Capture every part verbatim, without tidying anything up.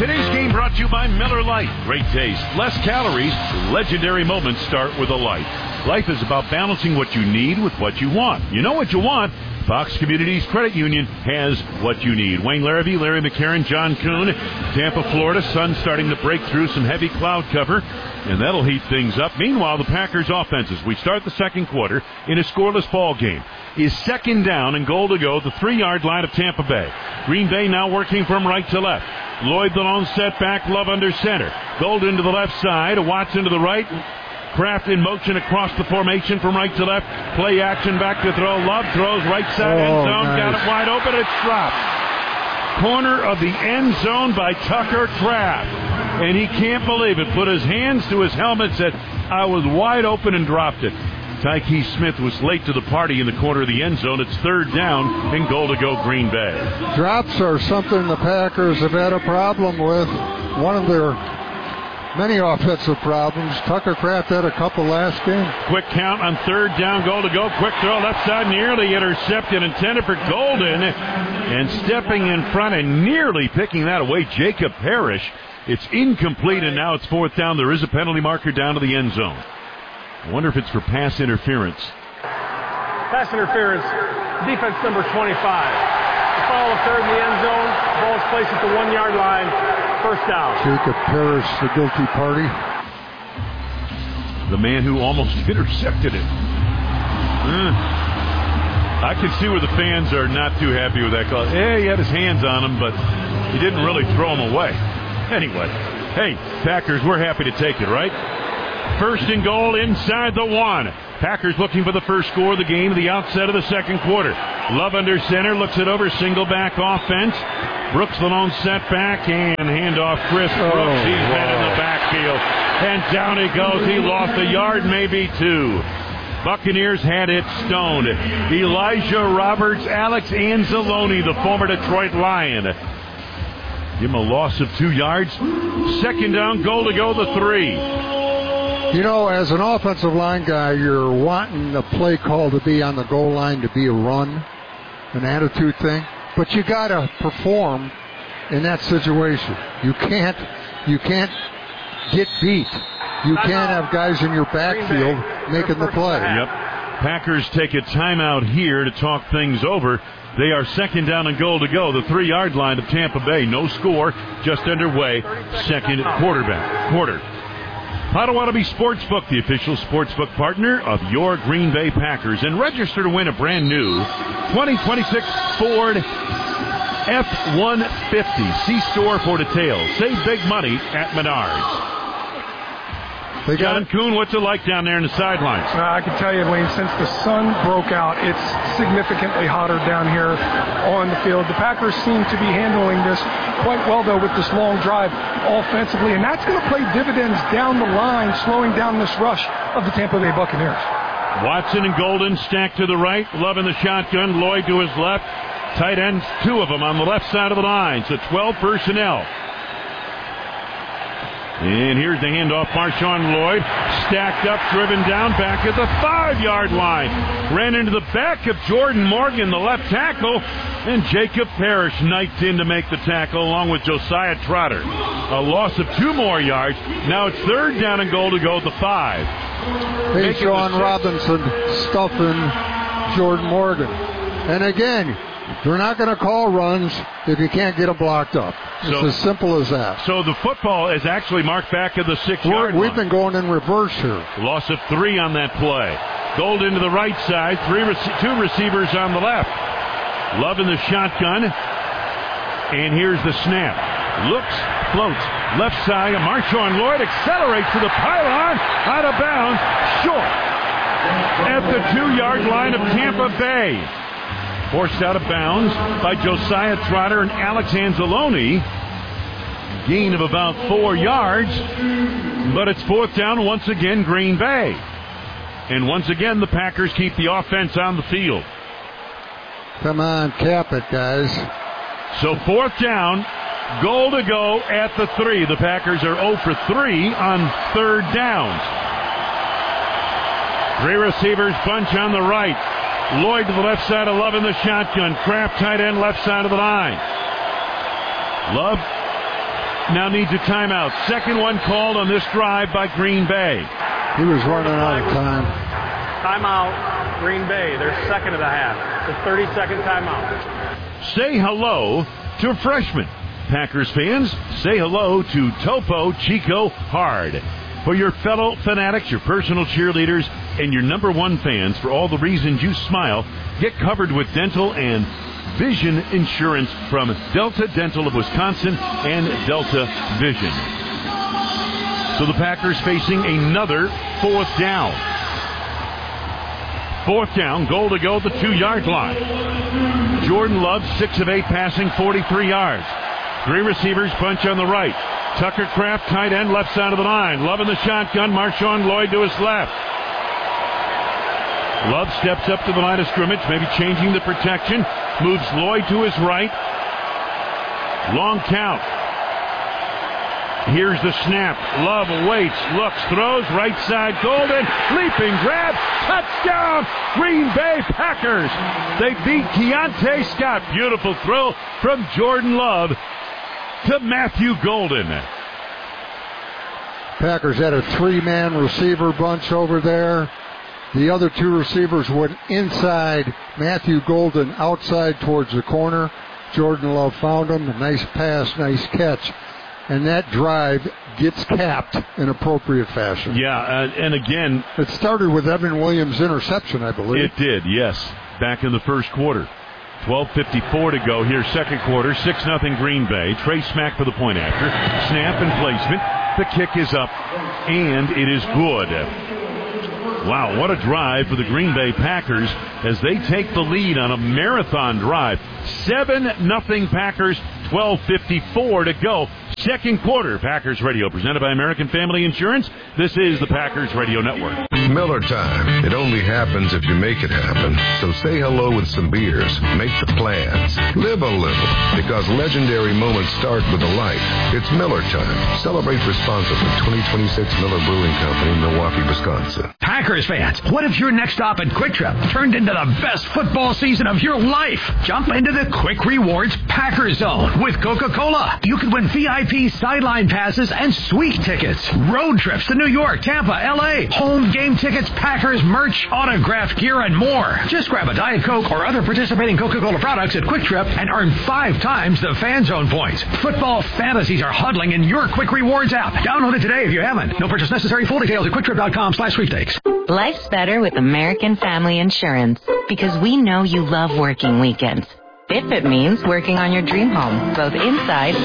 Today's game brought to you by Miller Lite. Great taste, less calories, legendary moments start with a Lite. Life is about balancing what you need with what you want. You know what you want? Fox Communities Credit Union has what you need. Wayne Larrabee, Larry McCarron, John Kuhn, Tampa, Florida. Sun starting to break through some heavy cloud cover, and that'll heat things up. Meanwhile, the Packers offenses, we start the second quarter in a scoreless ball game, is second down and goal to go at the three-yard line of Tampa Bay. Green Bay now working from right to left. Lloyd the lone setback, Love under center. Golden to the left side, Watson to the right. Kraft in motion across the formation from right to left. Play action back to throw. Love throws right side oh, end zone. Nice. Got it wide open. It's dropped. Corner of the end zone by Tucker Kraft. And he can't believe it. Put his hands to his helmet, said, I was wide open, and dropped it. Tyke Smith was late to the party in the corner of the end zone. It's third down and goal to go Green Bay. Drops are something the Packers have had a problem with. One of their many offensive problems. Tucker Kraft had a couple last game. Quick count on third down, goal to go. Quick throw left side, nearly intercepted, intended for Golden. And stepping in front and nearly picking that away, Jacob Parrish. It's incomplete, and now it's fourth down. There is a penalty marker down to the end zone. I wonder if it's for pass interference. Pass interference, defense number twenty-five. The foul of third in the end zone. Ball is placed at the one-yard line. First down. Jacob Parrish, the guilty party. The man who almost intercepted it. Mm. I can see where the fans are not too happy with that call. Yeah, he had his hands on him, but he didn't really throw him away. Anyway, hey, Packers, we're happy to take it, right? First and goal inside the one. Packers looking for the first score of the game at the outset of the second quarter. Love under center, looks it over, single back offense. Brooks the lone setback, and handoff Chris Brooks. Oh, He's wow. been in the backfield, and down he goes. He lost a yard, maybe two. Buccaneers had it stoned. Elijah Roberts, Alex Anzalone, the former Detroit Lion. Give him a loss of two yards. Second down, goal to go, the three. You know, as an offensive line guy, you're wanting the play call to be on the goal line to be a run, an attitude thing. But you got to perform in that situation. You can't, you can't get beat. You can't have guys in your backfield making the play. Yep. Packers take a timeout here to talk things over. They are second down and goal to go. The three-yard line of Tampa Bay. No score, just underway. Second quarterback quarter. Potawatomi Sportsbook, the official sportsbook partner of your Green Bay Packers. And register to win a brand new twenty twenty-six Ford F one fifty. See store for details. Save big money at Menards. They got John Kuhn, what's it like down there in the sidelines? Uh, I can tell you, Wayne, since the sun broke out, it's significantly hotter down here on the field. The Packers seem to be handling this quite well, though, with this long drive offensively, and that's going to play dividends down the line, slowing down this rush of the Tampa Bay Buccaneers. Watson and Golden stacked to the right, Love in the shotgun, Lloyd to his left. Tight ends, two of them on the left side of the line, so twelve personnel. And here's the handoff, Marshawn Lloyd, stacked up, driven down, back at the five-yard line. Ran into the back of Jordan Morgan, the left tackle, and Jacob Parrish knifed in to make the tackle, along with Josiah Trotter. A loss of two more yards. Now it's third down and goal to go at the five. Hey, Sean Robinson stuffing Jordan Morgan. And again, they're not going to call runs if you can't get them blocked up. It's so, as simple as that. So the football is actually marked back at the six-yard line. We've been going in reverse here. Loss of three on that play. Golden to the right side, three rec- two receivers on the left. Love in the shotgun. And here's the snap. Looks, floats, left side. Marshawn Lloyd accelerates to the pylon, out of bounds, short. At the two-yard line of Tampa Bay. Forced out of bounds by Josiah Trotter and Alex Anzalone. Gain of about four yards. But it's fourth down once again, Green Bay. And once again, the Packers keep the offense on the field. Come on, cap it, guys. So fourth down, goal to go at the three. The Packers are zero for three on third downs. Three receivers bunch on the right. Lloyd to the left side of Love in the shotgun. Kraft tight end left side of the line. Love now needs a timeout. Second one called on this drive by Green Bay. He was running out of time. Timeout, Green Bay. Their second of the half. The thirty-second timeout. Say hello to freshmen. Packers fans, say hello to Topo Chico Hard. For your fellow fanatics, your personal cheerleaders, and your number one fans, for all the reasons you smile, get covered with dental and vision insurance from Delta Dental of Wisconsin and Delta Vision. So the Packers facing another fourth down. Fourth down, goal to go at the two-yard line. Jordan Love, six of eight passing, forty-three yards. Three receivers, bunch on the right. Tucker Kraft, tight end, left side of the line. Love in the shotgun, Marshawn Lloyd to his left. Love steps up to the line of scrimmage, maybe changing the protection. Moves Lloyd to his right. Long count. Here's the snap. Love awaits, looks, throws, right side, Golden, leaping grab, touchdown, Green Bay Packers. They beat Keontae Scott. Beautiful throw from Jordan Love to Matthew Golden. Packers had a three-man receiver bunch over there. The other two receivers went inside. Matthew Golden outside towards the corner. Jordan Love found him. A nice pass, nice catch. And that drive gets capped in appropriate fashion. Yeah, uh, and again... It started with Evan Williams' interception, I believe. It did, yes, back in the first quarter. twelve fifty-four to go here, second quarter. six nothing Green Bay. Trey Smack for the point after. Snap and placement. The kick is up, and it is good. Wow, what a drive for the Green Bay Packers as they take the lead on a marathon drive. seven nothing Packers, twelve fifty-four to go. Second quarter, Packers Radio, presented by American Family Insurance. This is the Packers Radio Network. Miller time. It only happens if you make it happen. So say hello with some beers. Make the plans. Live a little. Because legendary moments start with a light. It's Miller time. Celebrate responsibly. twenty twenty-six Miller Brewing Company, Milwaukee, Wisconsin. Packers fans, what if your next stop at Quick Trip turned into the best football season of your life? Jump into the Quick Rewards Packers Zone with Coca-Cola. You could win V I P sideline passes and sweet tickets. Road trips to New York, Tampa, L A. Home game tickets, Packers merch, autographed gear, and more. Just grab a Diet Coke or other participating Coca-Cola products at Quick Trip and earn five times the Fan Zone points. Football fantasies are huddling in your Quick Rewards app. Download it today if you haven't. No purchase necessary. Full details at quicktrip.com slash sweepstakes. Life's better with American Family Insurance because we know you love working weekends. If it means working on your dream home, both inside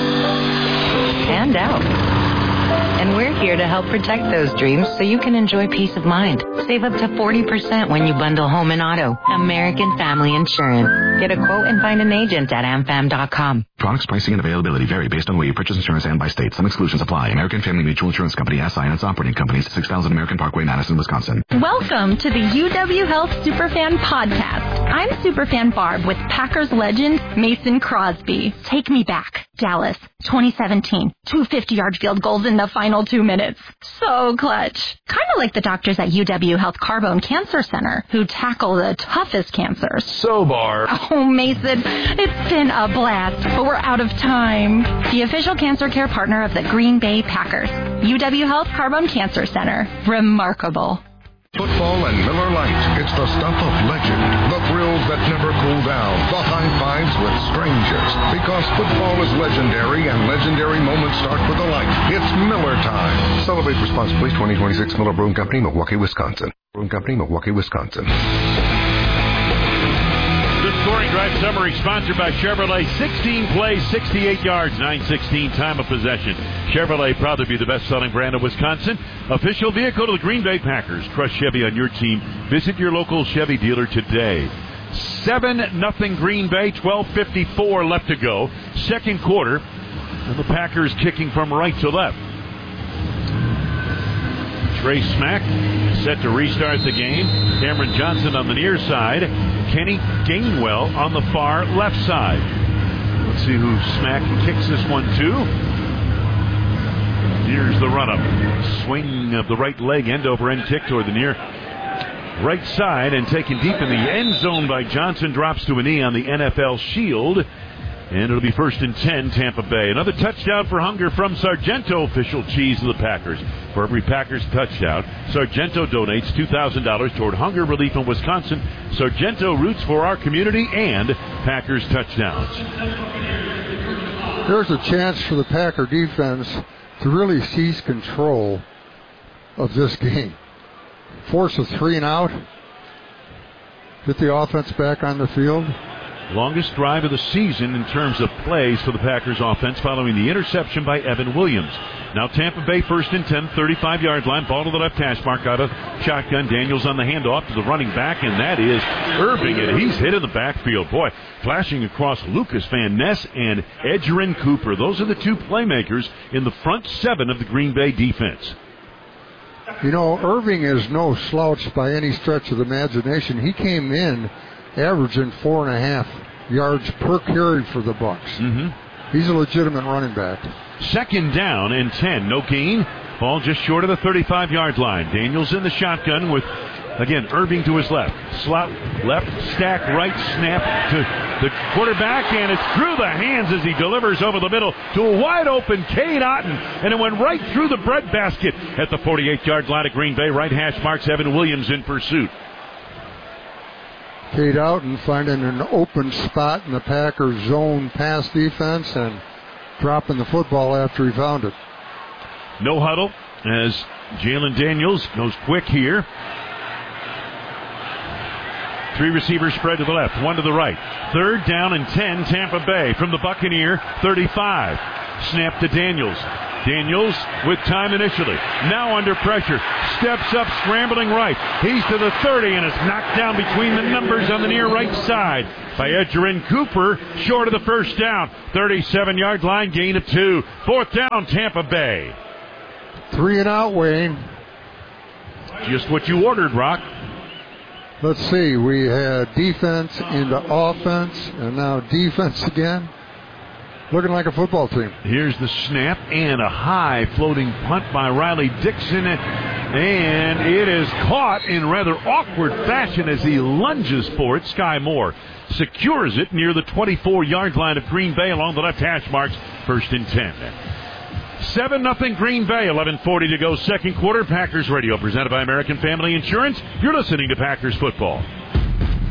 and out. And we're here to help protect those dreams so you can enjoy peace of mind. Save up to forty percent when you bundle home and auto. American Family Insurance. Get a quote and find an agent at am fam dot com. Products, pricing, and availability vary based on where you purchase insurance and by state. Some exclusions apply. American Family Mutual Insurance Company, S I and its operating companies, six thousand American Parkway, Madison, Wisconsin. Welcome to the U W Health Superfan Podcast. I'm Superfan Barb with Packers legend Mason Crosby. Take me back. Dallas, twenty seventeen. Two fifty-yard field goals in the final two minutes. So clutch. Kind of like the doctors at U W Health Carbone Cancer Center who tackle the toughest cancers. So, Barb. Oh, Mason, it's been a blast, but we're out of time. The official cancer care partner of the Green Bay Packers. U W Health Carbone Cancer Center. Remarkable. Football and Miller Lite. It's the stuff of legend. The thrills that never cool down. The high fives with strangers. Because football is legendary and legendary moments start with a light. It's Miller time. Celebrate responsibly. twenty twenty-six Miller Brewing Company, Milwaukee, Wisconsin. Brewing Company, Milwaukee, Wisconsin. The scoring drive summary sponsored by Chevrolet. sixteen plays, sixty-eight yards, nine sixteen time of possession. Chevrolet proud to be the best-selling brand of Wisconsin. Official vehicle to the Green Bay Packers. Crush Chevy on your team. Visit your local Chevy dealer today. seven nothing Green Bay, twelve fifty-four left to go. Second quarter. And the Packers kicking from right to left. Trey Smack set to restart the game. Cameron Johnson on the near side. Kenny Gainwell on the far left side. Let's see who Smack kicks this one to. Here's the run-up. Swing of the right leg, end-over-end kick toward the near right side, and taken deep in the end zone by Johnson. Drops to a knee on the N F L Shield. And it'll be first and ten, Tampa Bay. Another touchdown for Hunger from Sargento, official cheese of the Packers. For every Packers touchdown, Sargento donates two thousand dollars toward hunger relief in Wisconsin. Sargento roots for our community and Packers touchdowns. There's a chance for the Packer defense to really seize control of this game. Force a three and out. Get the offense back on the field. Longest drive of the season in terms of plays for the Packers offense following the interception by Evan Williams. Now Tampa Bay first and ten, thirty-five-yard line. Ball to the left hash mark out of shotgun. Daniels on the handoff to the running back, and that is Irving, and he's hit in the backfield. Boy, flashing across Lucas Van Ness and Edgerrin Cooper. Those are the two playmakers in the front seven of the Green Bay defense. You know, Irving is no slouch by any stretch of the imagination. He came in averaging four and a half yards per carry for the Bucks. Mm-hmm. He's a legitimate running back. Second down and ten. No gain. Ball just short of the thirty-five-yard line. Daniels in the shotgun with, again, Irving to his left. Slot left, stack right, snap to the quarterback, and it's through the hands as he delivers over the middle to a wide-open Cade Otton, and it went right through the breadbasket at the forty-eight-yard line of Green Bay. Right hash marks Evan Williams in pursuit. Cade Otton finding an open spot in the Packers' zone pass defense and dropping the football after he found it. No huddle as Jalen Daniels goes quick here. Three receivers spread to the left, one to the right. Third down and ten, Tampa Bay from the Buccaneer thirty-five. Snap to Daniels. Daniels with time initially. Now under pressure. Steps up, scrambling right. He's to the thirty, and it's knocked down between the numbers on the near right side by Edgerrin Cooper, short of the first down. thirty-seven-yard line, gain of two. Fourth down, Tampa Bay. Three and out, Wayne. Just what you ordered, Rock. Let's see. We had defense into offense, and now defense again. Looking like a football team. Here's the snap and a high floating punt by Riley Dixon. And it is caught in rather awkward fashion as he lunges for it. Sky Moore secures it near the twenty-four-yard line of Green Bay along the left hash marks. First and ten. seven nothing Green Bay, eleven forty to go second quarter. Packers Radio presented by American Family Insurance. You're listening to Packers Football.